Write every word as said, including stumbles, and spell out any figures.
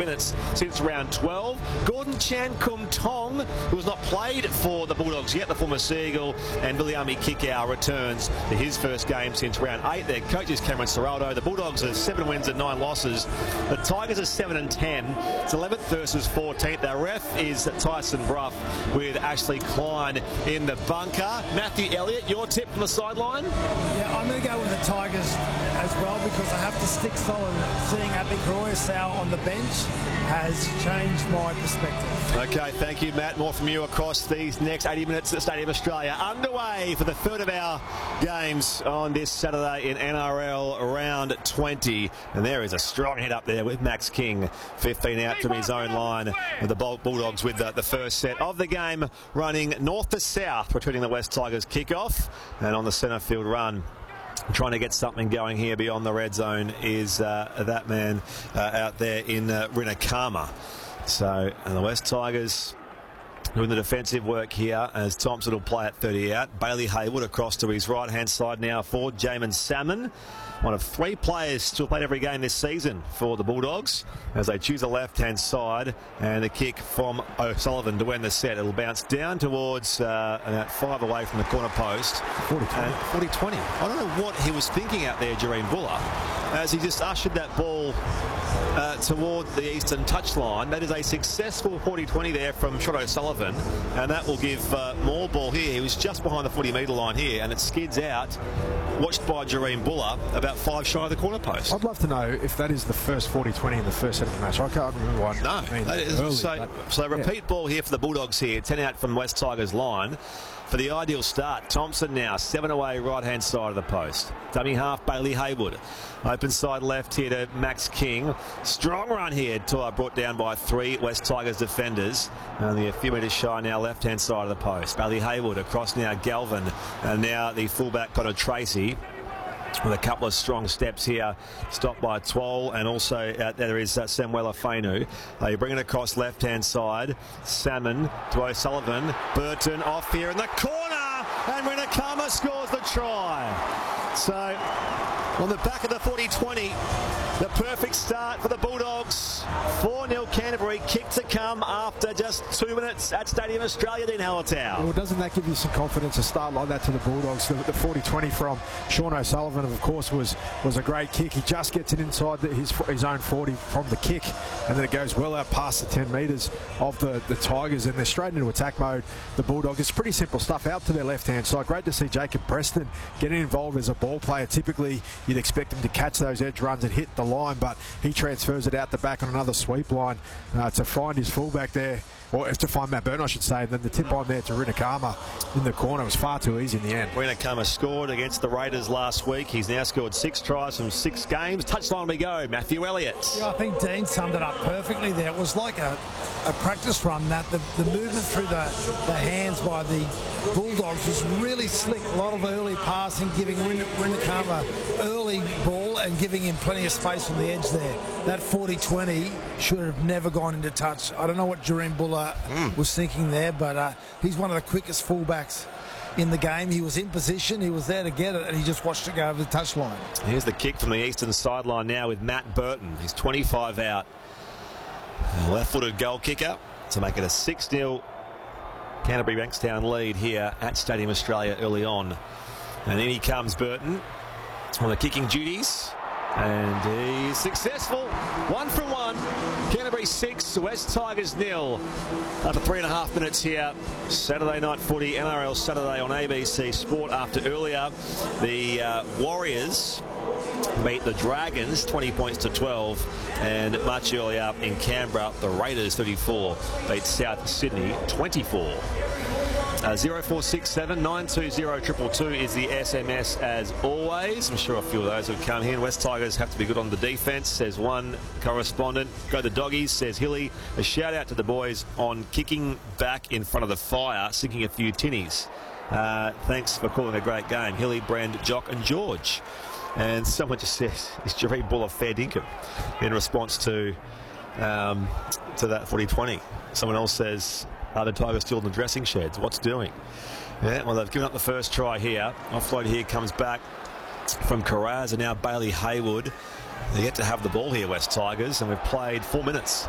minutes since round twelve. Gordon Chan Kum Tong, who has not played for the Bulldogs yet, the former Seagull, and Viliami Kikau returns to his first game since round eight. Their coach is Cameron Ciraldo. The Bulldogs are seven wins and nine losses. The Tigers are seven and ten. It's eleventh versus fourteenth. Our ref is Tyson Brough with Ashley Klein in the bunker. Matthew Elliott, your tip from the sideline? Yeah, I'm going to go with the Tigers as well, because I have to stick solid. Seeing Abby Royasau on the bench has changed my perspective. Okay, thank you, Matt. More from you across these next eighty minutes at Stadium Australia. Underway for the third of our games on this Saturday in N R L round twenty. And there is a strong hit up there with Max King, fifteen out from his own line. With the Bulldogs with the, the first set of the game running north to south, returning the West Tigers kickoff. And on the centre field run, trying to get something going here beyond the red zone is uh, that man uh, out there in uh, Rinakama. So, and the West Tigers doing the defensive work here as Thompson will play at thirty out. Bailey Haywood across to his right-hand side now for Jamin Salmon. One of three players still played every game this season for the Bulldogs as they choose the left-hand side, and the kick from O'Sullivan to win the set. It'll bounce down towards uh, about five away from the corner post. forty twenty. I don't know what he was thinking out there, Jareen Buller, as he just ushered that ball uh, toward the eastern touchline. That is a successful forty twenty there from Sean O'Sullivan, and that will give uh, more ball here. He was just behind the forty metre line here, and it skids out, watched by Jareen Buller, about five shy of the corner post. I'd love to know if that is the first forty twenty in the first set of the match. I can't remember one. No. I mean, that is, early, so, but, so repeat yeah. ball here for the Bulldogs here. ten out from West Tigers line. For the ideal start, Thompson now seven away right-hand side of the post. Dummy half, Bailey Haywood. Open side left here to Max King. Strong run here to uh, brought down by three West Tigers defenders. Only a few metres shy now, left-hand side of the post. Bailey Haywood across now, Galvin. And now the fullback, Connor Tracy, with a couple of strong steps here, stopped by Twoll, and also uh, there is uh, Samuela Fainu. Uh, you bring it across left-hand side. Salmon to O'Sullivan. Burton off here in the corner, and Rinakama scores the try. So, on the back of the forty twenty, the perfect start for the Bulldogs. four nil Canterbury, kick to come after just two minutes at Stadium Australia, Dean Hallertau. Well, doesn't that give you some confidence, a start like that to the Bulldogs? The, the forty twenty from Sean O'Sullivan, of course, was was a great kick. He just gets it inside the, his, his own forty from the kick, and then it goes well out past the ten metres of the, the Tigers, and they're straight into attack mode. The Bulldogs, it's pretty simple stuff out to their left-hand side. Great to see Jacob Preston getting involved as a ball player. Typically, you'd expect him to catch those edge runs and hit the line, but he transfers it out the back on another sweep line uh, to find his fullback there, or to find Matt Burton, I should say. And then the tip on there to Rinakama in the corner was far too easy in the end. Rinakama scored against the Raiders last week. He's now scored six tries from six games. Touchline we go, Matthew Elliott. Yeah, I think Dean summed it up perfectly there. It was like a, a practice run, that the, the movement through the, the hands by the Bulldogs was really slick. A lot of early passing, giving Rinakama early ball and giving him plenty of space on the edge there. That forty twenty should have never gone into touch. I don't know what Jareen Buller mm. was thinking there, but uh, he's one of the quickest fullbacks in the game. He was in position, he was there to get it, and he just watched it go over the touchline. Here's the kick from the eastern sideline now with Matt Burton. He's twenty-five out. Left-footed goal kicker to make it a six nil Canterbury Bankstown lead here at Stadium Australia early on. And in he comes, Burton, on the kicking duties. And he's successful. One from one. Canterbury six, West Tigers nil. After three and a half minutes here, Saturday night footy, N R L Saturday on A B C Sport. After earlier, the uh, Warriors beat the Dragons twenty points to twelve, and much earlier in Canberra, the Raiders thirty-four beat South Sydney twenty-four. Uh, zero four six seven nine two zero two two two is the S M S as always. I'm sure a few of those have come here. West Tigers have to be good on the defence, says one correspondent. Go the Doggies, says Hilly. A shout out to the boys on kicking back in front of the fire, sinking a few tinnies. Uh, thanks for calling a great game. Hilly, Brand, Jock and George. And someone just says, is Jareen Buller fair dinkum? In response to um, to that forty twenty. Someone else says, are the Tigers still in the dressing sheds? What's doing? Yeah, well, they've given up the first try here. Offload here comes back from Carraz, and now Bailey Haywood. They get to have the ball here, West Tigers, and we've played four minutes